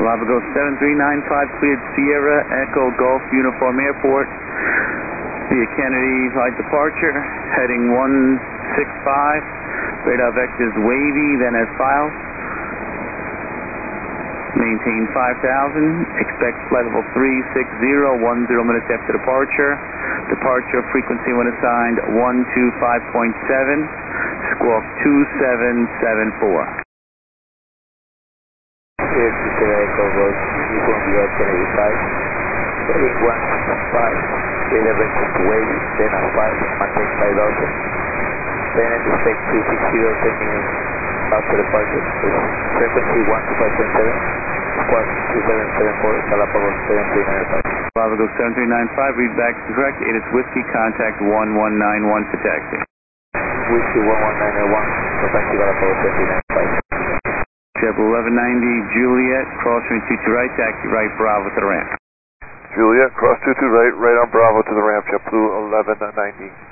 Galapagos 7395, cleared Sierra Echo Golf Uniform Airport via Kennedy flight departure, heading 165, radar vectors wavy, then as filed. Maintain 5,000, expect flight level 360, 10 minutes after departure. Departure frequency when assigned 125.7, squawk 2774. Here's the Sierra Echo Golf Uniform via Kennedy 5, heading 165, radar vectors wavy, then as filed, maintain 5,000. Then expect 360, 10 minutes after departure, frequency 125.7. Squawk 2774, Galapagos 7395. Galapagos 7395, read back to correct. It is Whiskey, contact 1191 for taxi. Whiskey 1191, contact Galapagos 7395. JetBlue 1190, Juliet, cross runway 22 right, taxi right, Bravo to the ramp. Juliet, cross 22 right, right on Bravo to the ramp, JetBlue 1190.